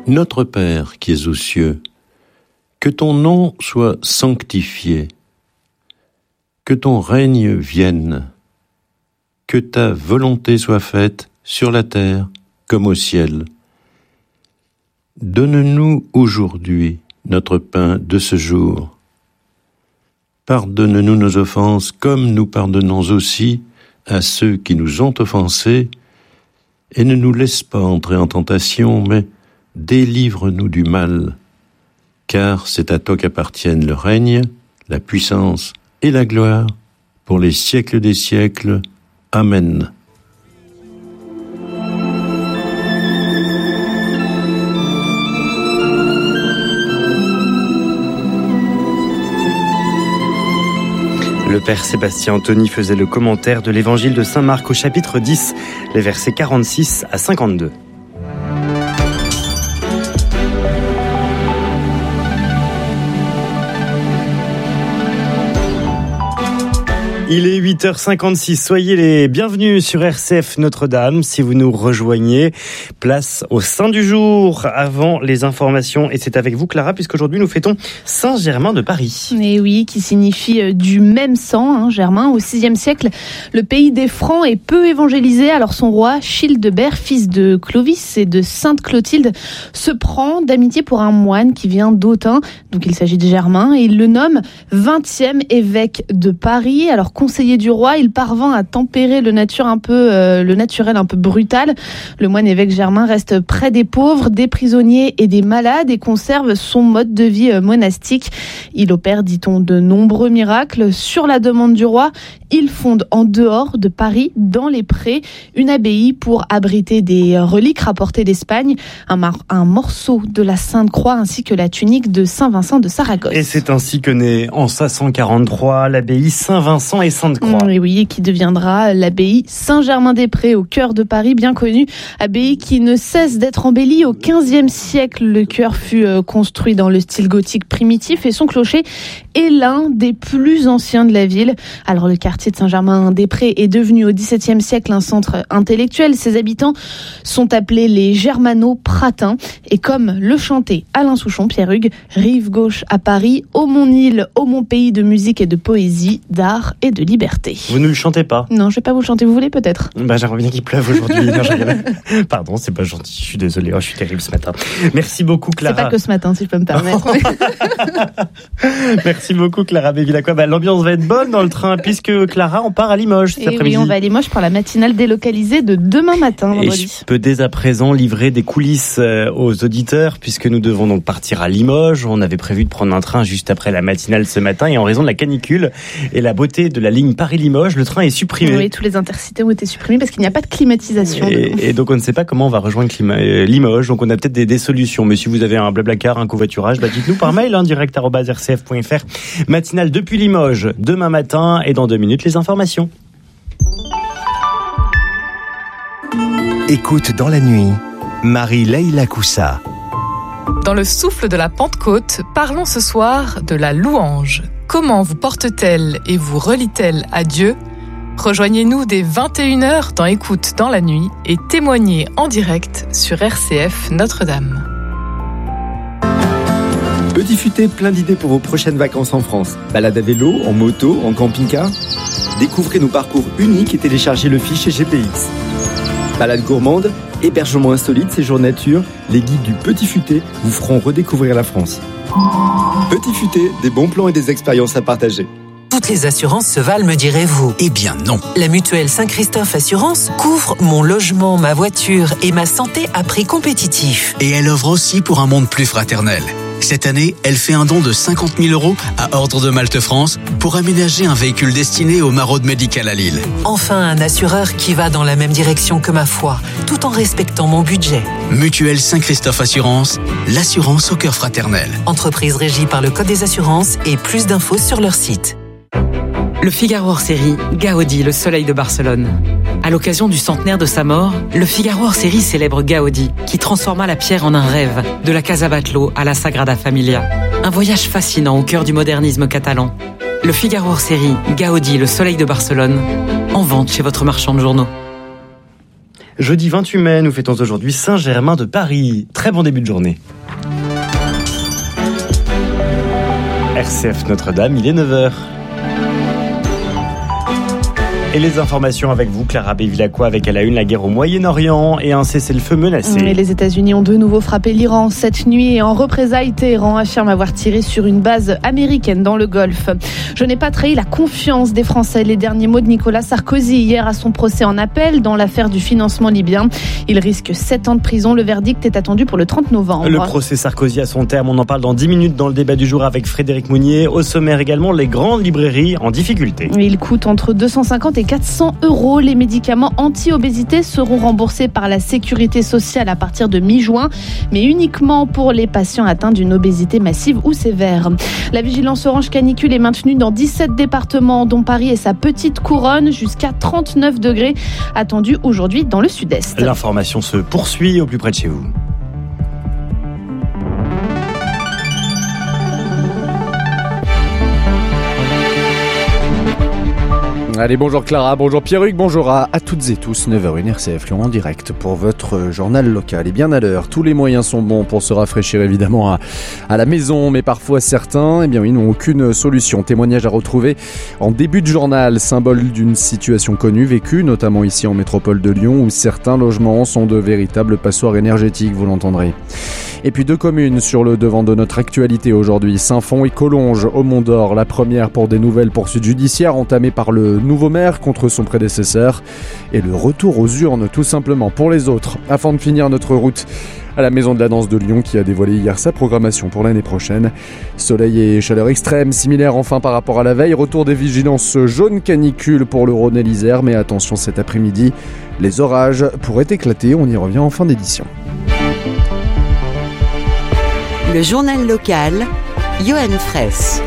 Notre Père qui es aux cieux, que ton nom soit sanctifié, que ton règne vienne, que ta volonté soit faite sur la terre comme au ciel. Donne-nous aujourd'hui notre pain de ce jour. Pardonne-nous nos offenses comme nous pardonnons aussi à ceux qui nous ont offensés, et ne nous laisse pas entrer en tentation, mais délivre-nous du mal, car c'est à toi qu'appartiennent le règne, la puissance et la gloire pour les siècles des siècles. Amen. Le père Sébastien Anthony faisait le commentaire de l'évangile de Saint Marc au chapitre 10, les versets 46 à 52. Il est 8h56, soyez les bienvenus sur RCF Notre-Dame. Si vous nous rejoignez, place au Saint du jour avant les informations. Et c'est avec vous Clara, puisqu'aujourd'hui nous fêtons Saint-Germain de Paris. Et oui, qui signifie du même sang, Germain. Au VIe siècle, le pays des Francs est peu évangélisé. Alors son roi, Childebert, fils de Clovis et de Sainte Clotilde, se prend d'amitié pour un moine qui vient d'Autun. Donc il s'agit de Germain et il le nomme 20e évêque de Paris. Alors conseiller du roi, il parvint à tempérer le naturel un peu brutal. Le moine évêque Germain reste près des pauvres, des prisonniers et des malades et conserve son mode de vie monastique. Il opère, dit-on, de nombreux miracles. Sur la demande du roi, il fonde en dehors de Paris, dans les prés, une abbaye pour abriter des reliques rapportées d'Espagne, un morceau de la Sainte Croix ainsi que la tunique de Saint Vincent de Saragosse. Et c'est ainsi que naît en 543 l'abbaye Saint-Vincent et Sainte-Croix. Oui, et qui deviendra l'abbaye Saint-Germain-des-Prés au cœur de Paris, bien connue. Abbaye qui ne cesse d'être embellie. Au XVe siècle, le chœur fut construit dans le style gothique primitif et son clocher est l'un des plus anciens de la ville. Alors le quartier de Saint-Germain-des-Prés est devenu au XVIIe siècle un centre intellectuel. Ses habitants sont appelés les Germano-Pratins. Et comme le chantait Alain Souchon, Pierre Hugues, rive gauche à Paris, ô mon île, ô mon pays de musique et de poésie, d'art et de liberté. Vous ne le chantez pas? Non, je vais pas vous le chanter, vous voulez peut-être? J'aimerais bien qu'il pleuve aujourd'hui. Pardon, c'est pas gentil, je suis désolé, je suis terrible ce matin. Merci beaucoup Clara. C'est pas que ce matin, si je peux me permettre. Merci beaucoup Clara Bévilacqua. L'ambiance va être bonne dans le train puisque Clara, on part à Limoges cet après-midi. Oui, on va à Limoges pour la matinale délocalisée de demain matin, vendredi. Et je peux dès à présent livrer des coulisses aux auditeurs puisque nous devons donc partir à Limoges. On avait prévu de prendre un train juste après la matinale ce matin et en raison de la canicule et la beauté de la ligne Paris-Limoges, le train est supprimé. Oui, tous les intercités ont été supprimés parce qu'il n'y a pas de climatisation. Et donc on ne sait pas comment on va rejoindre Limoges, donc on a peut-être des solutions. Mais si vous avez un blablacar, un covoiturage, dites-nous par mail, direct@rcf.fr. Matinale depuis Limoges, demain matin et dans 2 minutes les informations. Écoute dans la nuit, Marie-Leila Koussa. Dans le souffle de la Pentecôte, parlons ce soir de la louange. Comment vous porte-t-elle et vous relie-t-elle à Dieu ? Rejoignez-nous dès 21h dans Écoute dans la nuit et témoignez en direct sur RCF Notre-Dame. Petit Futé, plein d'idées pour vos prochaines vacances en France. Balade à vélo, en moto, en camping-car. Découvrez nos parcours uniques et téléchargez le fichier GPX. Balade gourmande, hébergement insolite, séjour nature, les guides du Petit Futé vous feront redécouvrir la France. Petit Futé, des bons plans et des expériences à partager. Toutes les assurances se valent, me direz-vous. Eh bien non. La mutuelle Saint-Christophe Assurance couvre mon logement, ma voiture et ma santé à prix compétitif. Et elle offre aussi pour un monde plus fraternel. Cette année, elle fait un don de 50 000 € à Ordre de Malte France pour aménager un véhicule destiné au maraude médical à Lille. Enfin, un assureur qui va dans la même direction que ma foi, tout en respectant mon budget. Mutuelle Saint-Christophe Assurance, l'assurance au cœur fraternel. Entreprise régie par le Code des assurances et plus d'infos sur leur site. Le Figaro hors série, Gaudi, le soleil de Barcelone. À l'occasion du centenaire de sa mort, le Figaro hors série célèbre Gaudi, qui transforma la pierre en un rêve, de la Casa Batlló à la Sagrada Familia. Un voyage fascinant au cœur du modernisme catalan. Le Figaro hors série, Gaudi, le soleil de Barcelone, en vente chez votre marchand de journaux. Jeudi 28 mai, nous fêtons aujourd'hui Saint-Germain de Paris. Très bon début de journée. RCF Notre-Dame, il est 9h. Et les informations avec vous, Clara Bévilacqua, avec à la une la guerre au Moyen-Orient et un cessez-le-feu menacé. Et les États-Unis ont de nouveau frappé l'Iran cette nuit et en représailles, Téhéran affirme avoir tiré sur une base américaine dans le Golfe. Je n'ai pas trahi la confiance des Français. Les derniers mots de Nicolas Sarkozy hier à son procès en appel dans l'affaire du financement libyen. Il risque 7 ans de prison. Le verdict est attendu pour le 30 novembre. Le procès Sarkozy à son terme. On en parle dans 10 minutes dans le débat du jour avec Frédéric Mounier. Au sommaire également, les grandes librairies en difficulté. Il coûte entre 250 et 400 €. Les médicaments anti-obésité seront remboursés par la sécurité sociale à partir de mi-juin, mais uniquement pour les patients atteints d'une obésité massive ou sévère. La vigilance orange canicule est maintenue dans 17 départements, dont Paris et sa petite couronne, jusqu'à 39 degrés attendus aujourd'hui dans le sud-est. L'information se poursuit au plus près de chez vous. Allez, bonjour Clara, bonjour Pierruc, bonjour à toutes et tous. 9h01 RCF Lyon en direct pour votre journal local. Et bien à l'heure, tous les moyens sont bons pour se rafraîchir évidemment à la maison, mais parfois certains, n'ont aucune solution. Témoignage à retrouver en début de journal, symbole d'une situation connue, vécue notamment ici en métropole de Lyon, où certains logements sont de véritables passoires énergétiques, vous l'entendrez. Et puis 2 communes sur le devant de notre actualité aujourd'hui, Saint-Fond et Collonges au Mont-d'Or. La première pour des nouvelles poursuites judiciaires entamées par le nouveau maire contre son prédécesseur. Et le retour aux urnes tout simplement pour les autres. Afin de finir notre route à la Maison de la Danse de Lyon qui a dévoilé hier sa programmation pour l'année prochaine. Soleil et chaleur extrême, similaire enfin par rapport à la veille. Retour des vigilances jaunes canicule pour le Rhône et l'Isère. Mais attention cet après-midi, les orages pourraient éclater. On y revient en fin d'édition. Le journal local, Johan Fraisse.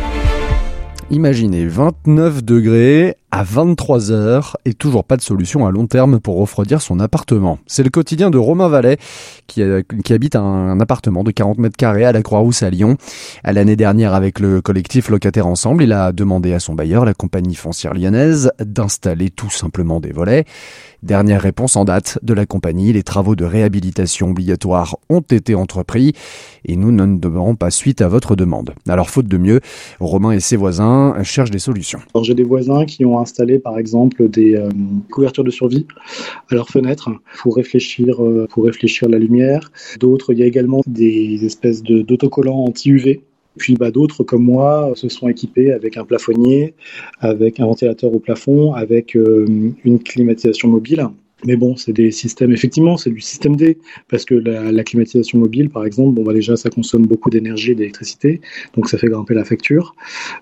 Imaginez 29 degrés à 23 heures et toujours pas de solution à long terme pour refroidir son appartement. C'est le quotidien de Romain Vallet qui habite un appartement de 40 mètres carrés à la Croix-Rousse à Lyon. À l'année dernière, avec le collectif Locataires Ensemble, il a demandé à son bailleur, la compagnie foncière lyonnaise, d'installer tout simplement des volets. Dernière réponse en date de la compagnie, les travaux de réhabilitation obligatoires ont été entrepris et nous ne demeurons pas suite à votre demande. Alors faute de mieux, Romain et ses voisins cherchent des solutions. Alors, j'ai des voisins qui ont installé par exemple des couvertures de survie à leurs fenêtres pour réfléchir la lumière. D'autres, il y a également des espèces d'autocollants anti-UV. Puis d'autres comme moi se sont équipés avec un plafonnier, avec un ventilateur au plafond, avec une climatisation mobile. Mais bon, c'est des systèmes, effectivement, c'est du système D, parce que la climatisation mobile, par exemple, déjà ça consomme beaucoup d'énergie et d'électricité, donc ça fait grimper la facture.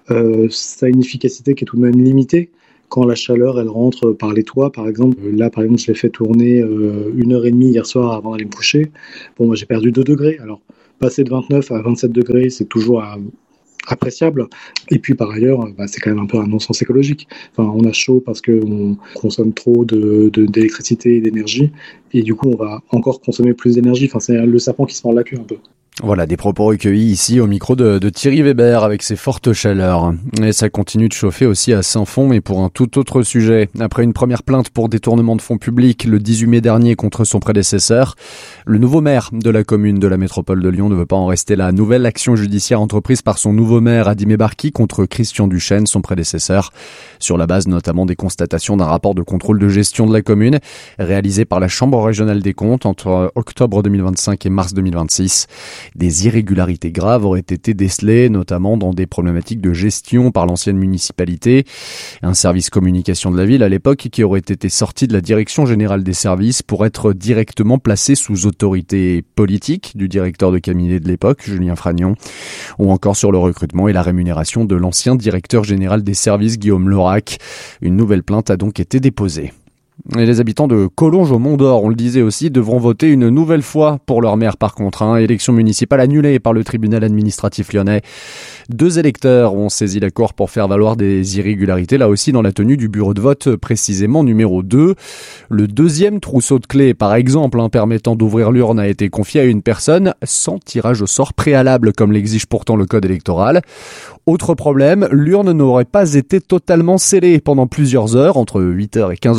Ça a une efficacité qui est tout de même limitée. Quand la chaleur, elle rentre par les toits, par exemple. Là, par exemple, je l'ai fait tourner 1h30 hier soir avant d'aller me coucher. Moi, j'ai perdu 2 degrés. Alors, passer de 29 à 27 degrés, c'est toujours appréciable. Et puis, par ailleurs, c'est quand même un peu un non-sens écologique. On a chaud parce qu'on consomme trop d'électricité et d'énergie. Et du coup, on va encore consommer plus d'énergie. C'est le serpent qui se mord la queue un peu. Voilà, des propos recueillis ici au micro de Thierry Weber avec ses fortes chaleurs. Et ça continue de chauffer aussi à Saint-Fond, mais pour un tout autre sujet. Après une première plainte pour détournement de fonds publics le 18 mai dernier contre son prédécesseur, le nouveau maire de la commune de la métropole de Lyon ne veut pas en rester là. Nouvelle action judiciaire entreprise par son nouveau maire Adimé Barki contre Christian Duchesne, son prédécesseur, sur la base notamment des constatations d'un rapport de contrôle de gestion de la commune réalisé par la Chambre régionale des comptes entre octobre 2025 et mars 2026. Des irrégularités graves auraient été décelées, notamment dans des problématiques de gestion par l'ancienne municipalité. Un service communication de la ville à l'époque qui aurait été sorti de la direction générale des services pour être directement placé sous autorité politique du directeur de cabinet de l'époque, Julien Fragnon, ou encore sur le recrutement et la rémunération de l'ancien directeur général des services, Guillaume Lorac. Une nouvelle plainte a donc été déposée. Et les habitants de Collonges au Mont-d'Or, on le disait aussi, devront voter une nouvelle fois pour leur maire par contre. Élection municipale annulée par le tribunal administratif lyonnais. 2 électeurs ont saisi la cour pour faire valoir des irrégularités, là aussi dans la tenue du bureau de vote, précisément numéro 2. Le 2e trousseau de clés, par exemple, permettant d'ouvrir l'urne, a été confié à une personne sans tirage au sort préalable, comme l'exige pourtant le code électoral. Autre problème, l'urne n'aurait pas été totalement scellée pendant plusieurs heures, entre 8h et 15h30 précisément.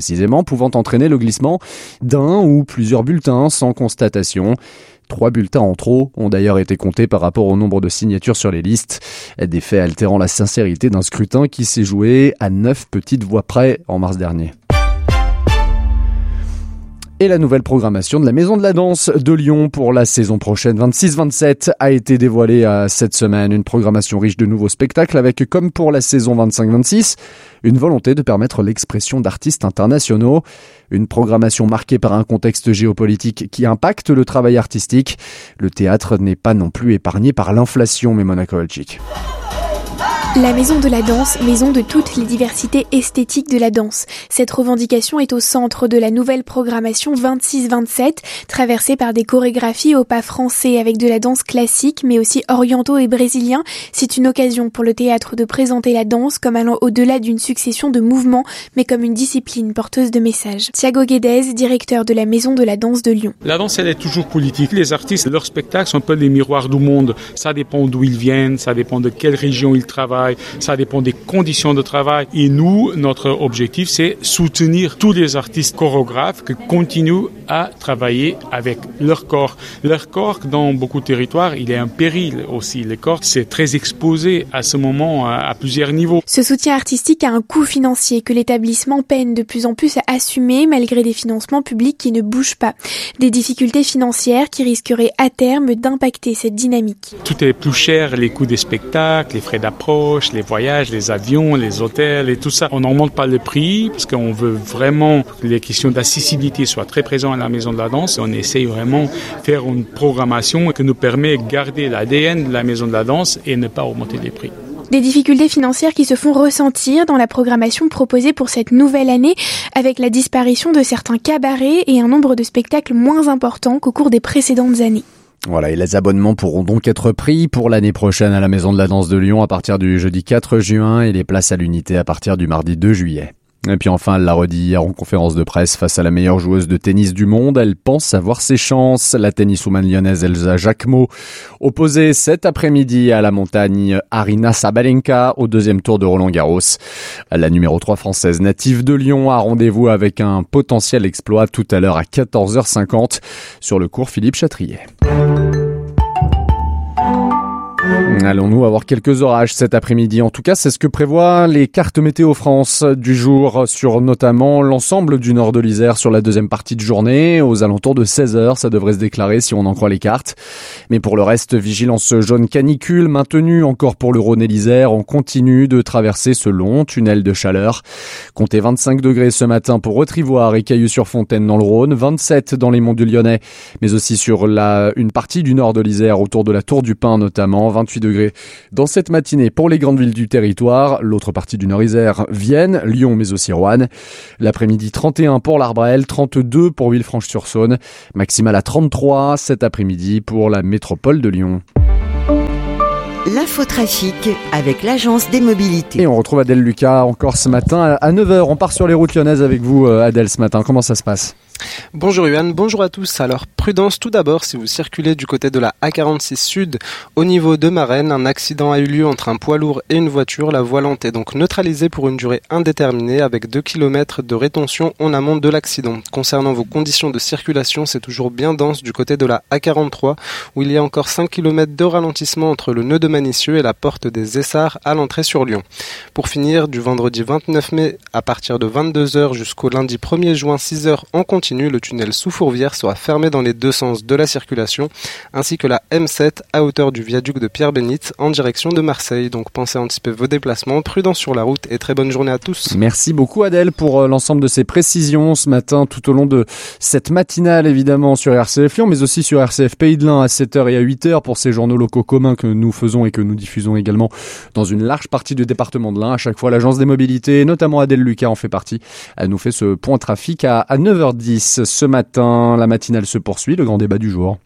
précisément, pouvant entraîner le glissement d'un ou plusieurs bulletins sans constatation. 3 bulletins en trop ont d'ailleurs été comptés par rapport au nombre de signatures sur les listes. Des faits altérant la sincérité d'un scrutin qui s'est joué à 9 petites voix près en mars dernier. Et la nouvelle programmation de la Maison de la Danse de Lyon pour la saison prochaine 26-27 a été dévoilée cette semaine. Une programmation riche de nouveaux spectacles avec, comme pour la saison 25-26, une volonté de permettre l'expression d'artistes internationaux. Une programmation marquée par un contexte géopolitique qui impacte le travail artistique. Le théâtre n'est pas non plus épargné par l'inflation, mais Mona Kowalczyk. La Maison de la Danse, maison de toutes les diversités esthétiques de la danse. Cette revendication est au centre de la nouvelle programmation 26-27, traversée par des chorégraphies au pas français avec de la danse classique, mais aussi orientaux et brésiliens. C'est une occasion pour le théâtre de présenter la danse comme allant au-delà d'une succession de mouvements, mais comme une discipline porteuse de messages. Thiago Guedes, directeur de la Maison de la Danse de Lyon. La danse, elle est toujours politique. Les artistes, leurs spectacles sont un peu les miroirs du monde. Ça dépend d'où ils viennent, ça dépend de quelle région ils travaillent. Ça dépend des conditions de travail. Et nous, notre objectif, c'est soutenir tous les artistes chorégraphes qui continuent à travailler avec leur corps. Leur corps, dans beaucoup de territoires, il est un péril aussi. Le corps, c'est très exposé à ce moment à plusieurs niveaux. Ce soutien artistique a un coût financier que l'établissement peine de plus en plus à assumer malgré des financements publics qui ne bougent pas. Des difficultés financières qui risqueraient à terme d'impacter cette dynamique. Tout est plus cher, les coûts des spectacles, les frais d'approche, les voyages, les avions, les hôtels et tout ça. On n'augmente pas le prix parce qu'on veut vraiment que les questions d'accessibilité soient très présentes à la Maison de la Danse. On essaye vraiment de faire une programmation qui nous permet de garder l'ADN de la Maison de la Danse et ne pas augmenter les prix. Des difficultés financières qui se font ressentir dans la programmation proposée pour cette nouvelle année, avec la disparition de certains cabarets et un nombre de spectacles moins importants qu'au cours des précédentes années. Voilà, et les abonnements pourront donc être pris pour l'année prochaine à la Maison de la Danse de Lyon à partir du jeudi 4 juin et les places à l'unité à partir du mardi 2 juillet. Et puis enfin, elle l'a redit hier en conférence de presse face à la meilleure joueuse de tennis du monde. Elle pense avoir ses chances. La tenniswoman lyonnaise Elsa Jacquemot, opposée cet après-midi à la montagne Aryna Sabalenka au deuxième tour de Roland-Garros. La numéro 3 française native de Lyon a rendez-vous avec un potentiel exploit tout à l'heure à 14h50 sur le cours Philippe Chatrier. Allons-nous avoir quelques orages cet après-midi? En tout cas, c'est ce que prévoient les cartes Météo France du jour sur notamment l'ensemble du nord de l'Isère sur la deuxième partie de journée. Aux alentours de 16h, ça devrait se déclarer si on en croit les cartes. Mais pour le reste, vigilance jaune canicule maintenue encore pour le Rhône et l'Isère. On continue de traverser ce long tunnel de chaleur. Comptez 25 degrés ce matin pour Autrivoire et Cailloux-sur-Fontaine dans le Rhône, 27 dans les monts du Lyonnais, mais aussi sur une partie du nord de l'Isère autour de la Tour du Pin notamment. 28 degrés dans cette matinée pour les grandes villes du territoire. L'autre partie du Nord-Isère, Vienne, Lyon, mais aussi Roanne. L'après-midi, 31 pour l'Arbrel, 32 pour Villefranche-sur-Saône. Maximale à 33 cet après-midi pour la métropole de Lyon. L'infotrafic avec l'agence des mobilités. Et on retrouve Adèle Lucas encore ce matin à 9h. On part sur les routes lyonnaises avec vous, Adèle, ce matin. Comment ça se passe ? Bonjour Yoann, bonjour à tous. Alors prudence tout d'abord si vous circulez du côté de la A46 Sud au niveau de Marennes. Un accident a eu lieu entre un poids lourd et une voiture. La voie lente est donc neutralisée pour une durée indéterminée avec 2 km de rétention en amont de l'accident. Concernant vos conditions de circulation, c'est toujours bien dense du côté de la A43 où il y a encore 5 km de ralentissement entre le nœud de Manicieux et la porte des Essarts à l'entrée sur Lyon. Pour finir, du vendredi 29 mai à partir de 22h jusqu'au lundi 1er juin 6h en continu, le tunnel sous Fourvière sera fermé dans les deux sens de la circulation, ainsi que la M7 à hauteur du viaduc de Pierre-Bénite en direction de Marseille. Donc pensez à anticiper vos déplacements, prudence sur la route et très bonne journée à tous. Merci beaucoup Adèle pour l'ensemble de ces précisions ce matin tout au long de cette matinale évidemment sur RCF Lyon, mais aussi sur RCF Pays de l'Ain à 7h et à 8h pour ces journaux locaux communs que nous faisons et que nous diffusons également dans une large partie du département de l'Ain. À chaque fois, l'agence des mobilités, notamment Adèle Lucas en fait partie, elle nous fait ce point trafic à 9h10. Ce matin, la matinale se poursuit, le grand débat du jour.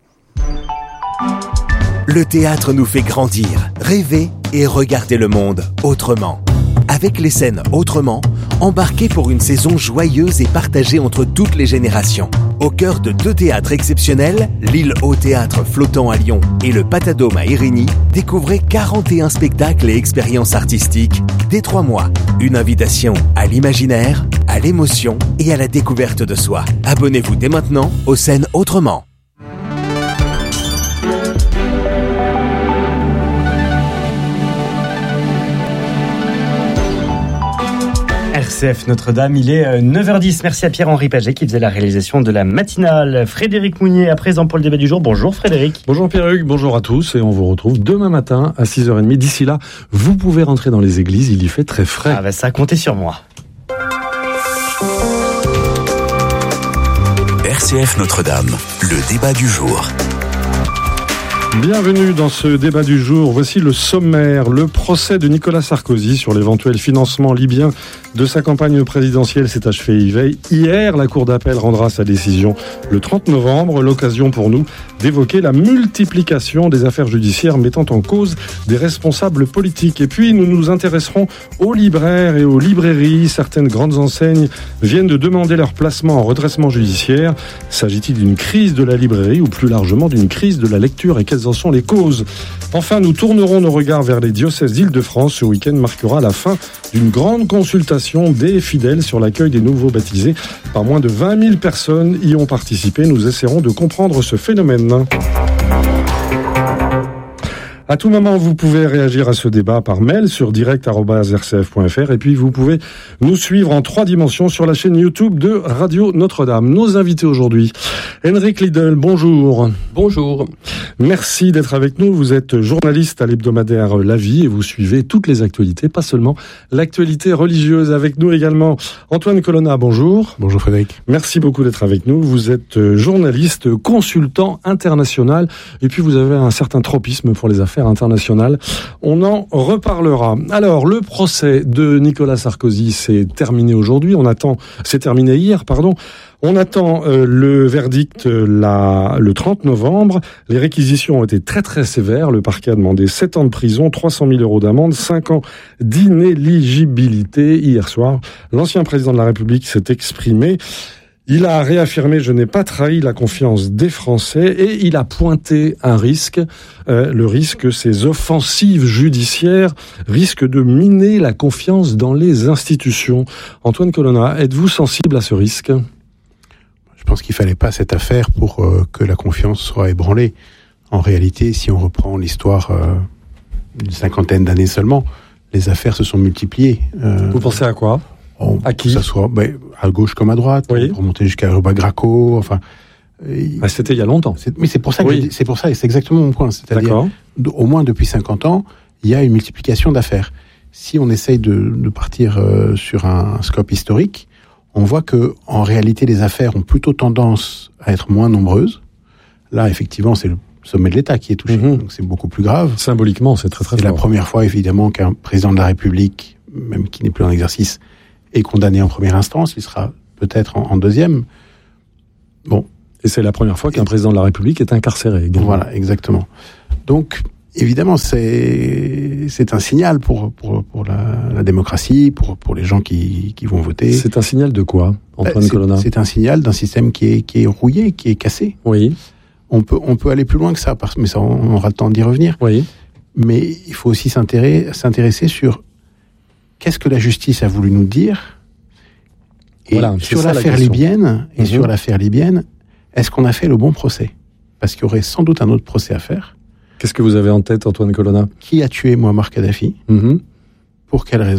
Le théâtre nous fait grandir, rêver et regarder le monde autrement. Avec les scènes Autrement, embarquez pour une saison joyeuse et partagée entre toutes les générations. Au cœur de 2 théâtres exceptionnels, l'île au théâtre flottant à Lyon et le Patadome à Érigny, découvrez 41 spectacles et expériences artistiques dès 3 mois. Une invitation à l'imaginaire, à l'émotion et à la découverte de soi. Abonnez-vous dès maintenant aux scènes Autrement. RCF Notre-Dame, il est 9h10. Merci à Pierre-Henri Paget qui faisait la réalisation de la matinale. Frédéric Mounier, à présent pour le débat du jour. Bonjour Frédéric. Bonjour Pierre-Hugues, bonjour à tous et on vous retrouve demain matin à 6h30. D'ici là, vous pouvez rentrer dans les églises, il y fait très frais. Ah bah ça, comptez sur moi. RCF Notre-Dame, le débat du jour. Bienvenue dans ce débat du jour. Voici le sommaire. Le procès de Nicolas Sarkozy sur l'éventuel financement libyen de sa campagne présidentielle s'est achevé hier. La Cour d'appel rendra sa décision le 30 novembre. L'occasion pour nous d'évoquer la multiplication des affaires judiciaires mettant en cause des responsables politiques. Et puis nous nous intéresserons aux libraires et aux librairies. Certaines grandes enseignes viennent de demander leur placement en redressement judiciaire. S'agit-il d'une crise de la librairie ou plus largement d'une crise de la lecture, et quelles en sont les causes? Enfin, nous tournerons nos regards vers les diocèses d'Île-de-France. Ce week-end marquera la fin d'une grande consultation des fidèles sur l'accueil des nouveaux baptisés. Par moins de 20 000 personnes y ont participé. Nous essaierons de comprendre ce phénomène. À tout moment, vous pouvez réagir à ce débat par mail sur direct@rcf.fr et puis vous pouvez nous suivre en 3 dimensions sur la chaîne YouTube de Radio Notre-Dame. Nos invités aujourd'hui, Henrik Liedl, bonjour. Bonjour. Merci d'être avec nous. Vous êtes journaliste à l'hebdomadaire La Vie et vous suivez toutes les actualités, pas seulement l'actualité religieuse. Avec nous également Antoine Colonna, bonjour. Bonjour Frédéric. Merci beaucoup d'être avec nous. Vous êtes journaliste, consultant international et puis vous avez un certain tropisme pour les affaires internationales. On en reparlera. Alors, le procès de Nicolas Sarkozy s'est terminé aujourd'hui. C'est terminé hier, pardon. On attend le verdict le 30 novembre. Les réquisitions ont été très très sévères. Le parquet a demandé 7 ans de prison, 300 000 euros d'amende, 5 ans d'inéligibilité. Hier soir, l'ancien président de la République s'est exprimé. Il a réaffirmé « Je n'ai pas trahi la confiance des Français » et il a pointé un risque, le risque que ces offensives judiciaires risquent de miner la confiance dans les institutions. Antoine Colonna, êtes-vous sensible à ce risque ? Je pense qu'il ne fallait pas cette affaire pour que la confiance soit ébranlée. En réalité, si on reprend l'histoire d'une 50aine d'années seulement, les affaires se sont multipliées. Vous pensez à quoi ? À qui ? Que ça soit à gauche comme à droite, oui. Pour monter jusqu'à Ruba Graco, enfin. C'était il y a longtemps. Mais c'est pour ça que oui. c'est pour ça, et c'est exactement mon point. C'est-à-dire, au moins depuis 50 ans, il y a une multiplication d'affaires. Si on essaye de partir sur un scope historique, on voit que en réalité, les affaires ont plutôt tendance à être moins nombreuses. Là, effectivement, c'est le sommet de l'État qui est touché, donc c'est beaucoup plus grave. Symboliquement, c'est très très fort. C'est la première fois, évidemment, qu'un président de la République, même qui n'est plus en exercice, est condamné en première instance, il sera peut-être en deuxième. Bon. Et c'est la première fois qu'un président de la République est incarcéré également. Voilà, exactement. Donc, évidemment, c'est un signal pour la démocratie, pour les gens qui vont voter. C'est un signal de quoi, Antoine Colonna ? C'est un signal d'un système qui est rouillé, qui est cassé. Oui. On peut aller plus loin que ça, mais ça, on aura le temps d'y revenir. Oui. Mais il faut aussi s'intéresser sur qu'est-ce que la justice a voulu nous dire. Et voilà, sur l'affaire libyenne, sur l'affaire libyenne, est-ce qu'on a fait le bon procès ? Parce qu'il y aurait sans doute un autre procès à faire. Qu'est-ce que vous avez en tête, Antoine Colonna ? Qui a tué Muammar Kadhafi ? Pour quelle raison ?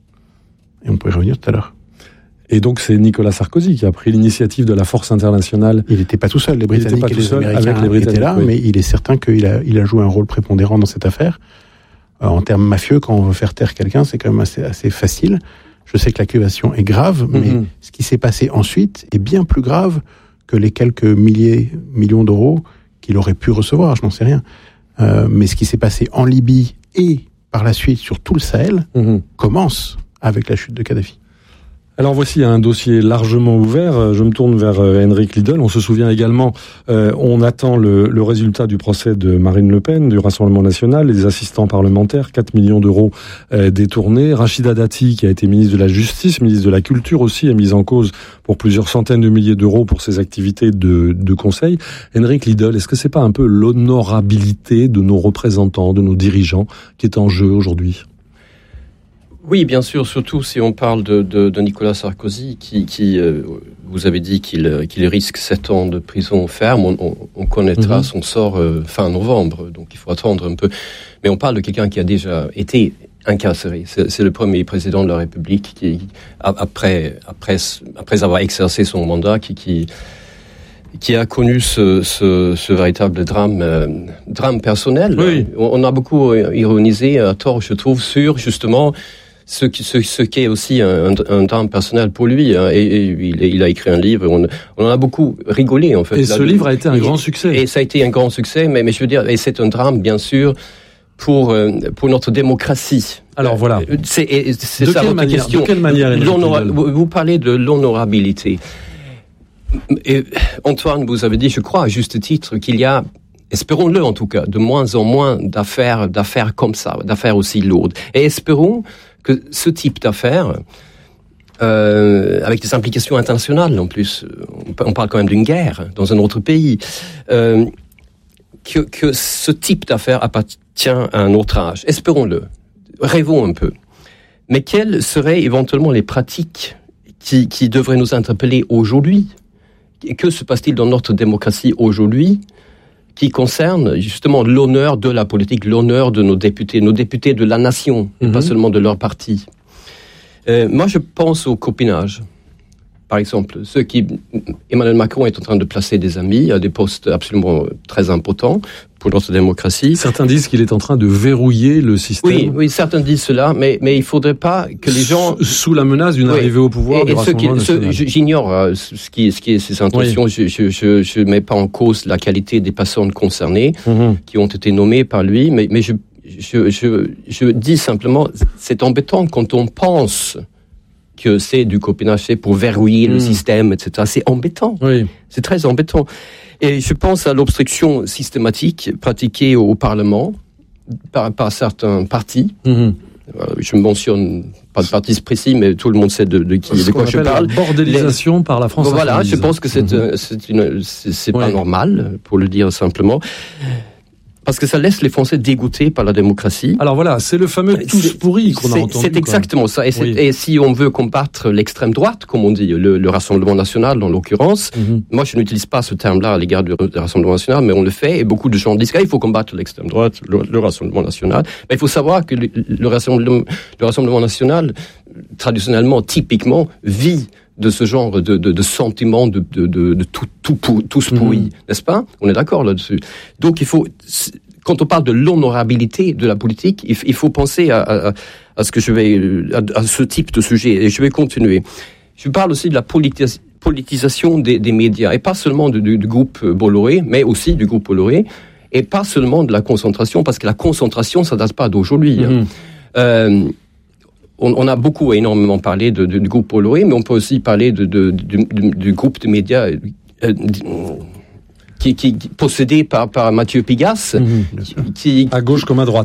Et on peut y revenir tout à l'heure. Et donc c'est Nicolas Sarkozy qui a pris l'initiative de la force internationale. Il n'était pas tout seul, les Britanniques et les Américains étaient là, mais il est certain qu'il a joué un rôle prépondérant dans cette affaire. En termes mafieux, quand on veut faire taire quelqu'un, c'est quand même assez facile. Je sais que l'accusation est grave, mais ce qui s'est passé ensuite est bien plus grave que les quelques millions d'euros qu'il aurait pu recevoir, je n'en sais rien. Mais ce qui s'est passé en Libye et par la suite sur tout le Sahel commence avec la chute de Kadhafi. Alors voici un dossier largement ouvert. Je me tourne vers Henrik Liedl. On se souvient également, on attend le résultat du procès de Marine Le Pen, du Rassemblement National, les assistants parlementaires, 4 millions d'euros détournés. Rachida Dati, qui a été ministre de la Justice, ministre de la Culture aussi, est mise en cause pour plusieurs centaines de milliers d'euros pour ses activités de conseil. Henrik Liedl, est-ce que c'est pas un peu l'honorabilité de nos représentants, de nos dirigeants, qui est en jeu aujourd'hui ? Oui, bien sûr, surtout si on parle de Nicolas Sarkozy, qui vous avez dit qu'il risque 7 ans de prison ferme. On connaîtra son sort fin novembre, donc il faut attendre un peu. Mais on parle de quelqu'un qui a déjà été incarcéré. C'est le premier président de la République qui, après avoir exercé son mandat, qui a connu ce véritable drame personnel. Oui. On a beaucoup ironisé à tort, je trouve, sur justement ce qui est aussi un drame personnel pour lui. Et il a écrit un livre. On en a beaucoup rigolé, en fait. Et ce livre a été un grand succès. Et ça a été un grand succès, mais je veux dire, et c'est un drame, bien sûr, pour notre démocratie. Alors voilà. C'est ça votre question. De quelle manière vous parlez de l'honorabilité. Et Antoine, vous avez dit, je crois, à juste titre, qu'il y a, espérons-le en tout cas, de moins en moins d'affaires comme ça, d'affaires aussi lourdes. Et espérons que ce type d'affaires, avec des implications internationales en plus, on parle quand même d'une guerre dans un autre pays, que ce type d'affaires appartient à un autre âge. Espérons-le. Rêvons un peu. Mais quelles seraient éventuellement les pratiques qui devraient nous interpeller aujourd'hui? Que se passe-t-il dans notre démocratie aujourd'hui qui concerne justement l'honneur de la politique, l'honneur de nos députés de la nation, pas seulement de leur parti. Moi, je pense au copinage. Par exemple, Emmanuel Macron est en train de placer des amis à des postes absolument très importants pour notre démocratie. Certains disent qu'il est en train de verrouiller le système. Oui, certains disent cela, mais il faudrait pas que les gens... Sous la menace d'une arrivée au pouvoir du Rassemblement National. J'ignore ce qui est ses intentions. Oui. Je mets pas en cause la qualité des personnes concernées qui ont été nommées par lui, mais je dis simplement, c'est embêtant quand on pense que c'est du copinage, c'est pour verrouiller le système, etc. C'est embêtant. Oui. C'est très embêtant. Et je pense à l'obstruction systématique pratiquée au Parlement par certains partis. Je mentionne pas de parti précis, mais tout le monde sait de quoi je parle. La bordélisation par la France. Voilà, je pense que c'est pas normal, pour le dire simplement. Parce que ça laisse les Français dégoûtés par la démocratie. Alors voilà, c'est le fameux tous pourris qu'on a entendu. C'est exactement ça. Et si on veut combattre l'extrême droite, comme on dit, le Rassemblement National en l'occurrence, moi je n'utilise pas ce terme-là à l'égard du Rassemblement National, mais on le fait, et beaucoup de gens disent qu'il faut combattre l'extrême droite, le Rassemblement National. Mais il faut savoir que le Rassemblement National, traditionnellement, typiquement, vit de ce genre de sentiment de tous pourris, n'est-ce pas? On est d'accord là-dessus. Donc il faut, quand on parle de l'honorabilité de la politique, il faut penser à ce que à ce type de sujet, et je vais continuer. Je parle aussi de la politisation des médias, et pas seulement du groupe Bolloré, mais aussi du groupe Bolloré, et pas seulement de la concentration, parce que la concentration, ça date pas d'aujourd'hui. On a énormément parlé du groupe Bolloré, mais on peut aussi parler du groupe de médias qui possédé par Mathieu Pigasse. À gauche comme à droite.